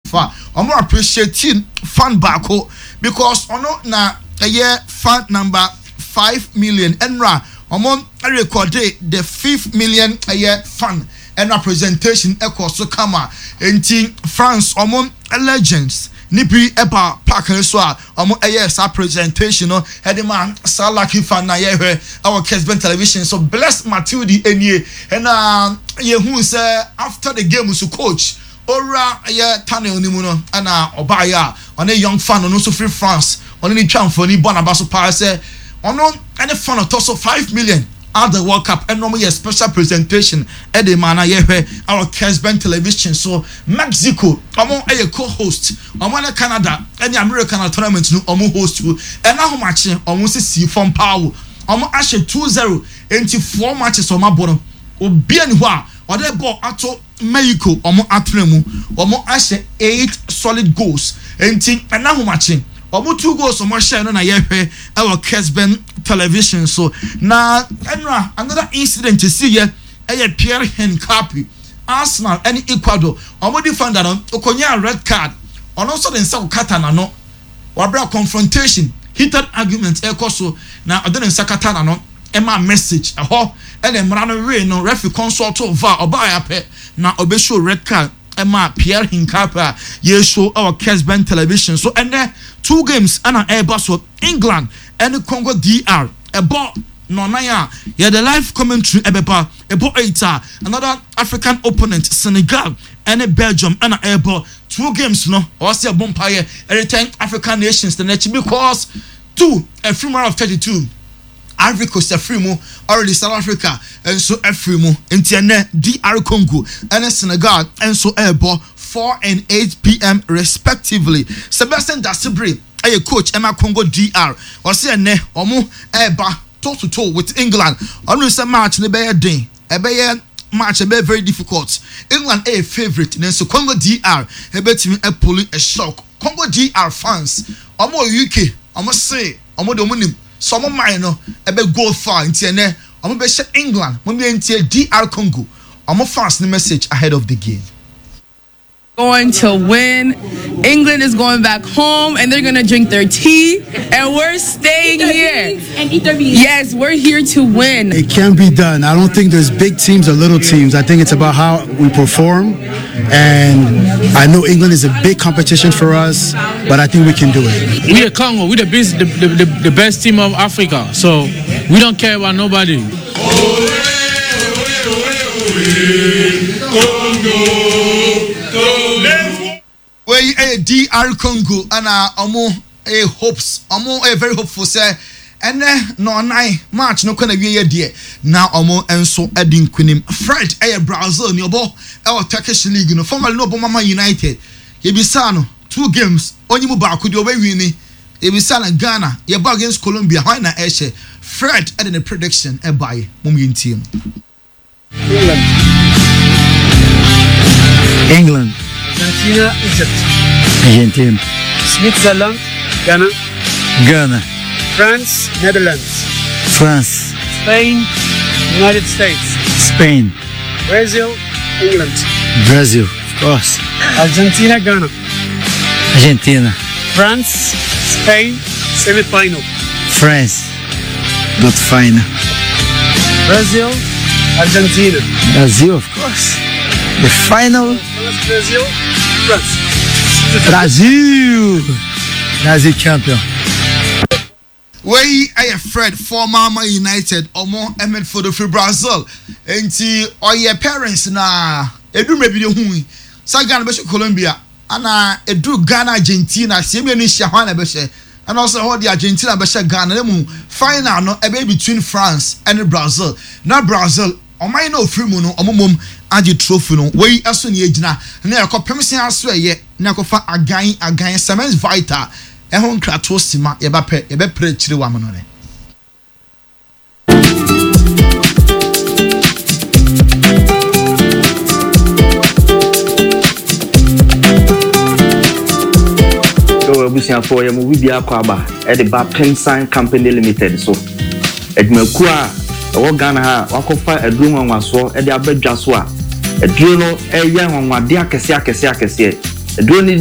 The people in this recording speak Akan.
fa omo appreciate fan bako because ono na fan number 5 million enra omo recorded the 5th million fan and representation so kama enti France omo legends nipi eba park so omo sa presentation no hedema sa lucky fan na our Kesben television so bless Matilde enie and yehu say after the game so coach ora tunnel ni mu no ana obaya on a young fan no so free France on ni twanfo ni bonaba so pa say ono any fan of also 5 million at the World Cup and normally a special presentation at the mana our Kesben television so Mexico omo co-host omo Canada and the American tournament no omo host and how much omo see from power omo ashe 2-0 into 4 matches omo bono obi ani ho a ode ball ato Mexico omo atremu omo ashe 8 solid goals enti and how much omo 2 goals omo share no na our Kesben television so na another incident to see here Pierre Henkapi Arsenal and Ecuador omo defender no okonya red card on also den sa katana no wabra confrontation heated argument ekoso na oden sa katana no ema message eho and emra no we no referee consult va obaya pe na obeshow red card ema Pierre Henkapi ye show our Kesben television so and there 2 games and Airbus so England and Congo DR about nonaya the live commentary about 8 another African opponent Senegal and Belgium and about 2 games no or say bumpire every time African nations the next because 2 a free of 32 Ivory Coast a free mo already South Africa and so a free mo into DR Congo and Senegal and so about 4 and 8 p.m. respectively. Sebastian Dasibri, a coach Emma Congo DR, or say ne omo eba toe to toe with England. On this match ne be day, a be match be very difficult. England a favorite, then so Congo DR a bet me a pulling a shock. Congo DR fans, omo UK, omo say omo de omo so omo minor a be go far into ne omo be share England, mo be into DR Congo. Omo fans the message ahead of the game. Going to win. England is going back home and they're going to drink their tea and we're staying here. And eat their beans. Yes, we're here to win. It can be done. I don't think there's big teams or little teams. I think it's about how we perform. And I know England is a big competition for us, but I think we can do it. We are Congo. We're the best team of Africa. So we don't care about nobody. We DR Congo and omo hopes omo very hopeful say and no 9 March no kana wie de na omo enso edin kunim Fred Brazil ni obo Turkish league no formerly no Mama United ye bisa no 2 games onyimu ba ko de obewini ye bisa na Ghana ye ba against Colombia why na ehye Fred at the prediction buy mum yintim England Argentina, Egypt. Argentina. Switzerland, Ghana. Ghana. France, Netherlands. France. Spain, United States. Spain. Brazil, England. Brazil, of course. Argentina, Ghana. Argentina. France, Spain, semi-final. France, not final. Brazil, Argentina. Brazil, of course. The final. Brazil, France. Brazil champion. We are Fred for Mama United omo emed for the free Brazil enti oye parents na edu mebi de hu sa Ghana be Colombia ana edu Ghana Argentina se me ni hia hwa na be she and also how the Argentina be she Ghana mu final no e be between France and Brazil na Brazil omai no free mu no omomom agi trophy no we aso ne agina na yakopem se aso eye na yakofa agan Siemens Vital ehon krato sima ye ba pre chire wa mono ne so ebusia for ye mo wi bia kwa ba e de ba Pensign Company Limited so edmaku a o Ghana ha wakofa eduru nwanwaso e de abadwa so a eduru no e ye nwanwade akese eduru ni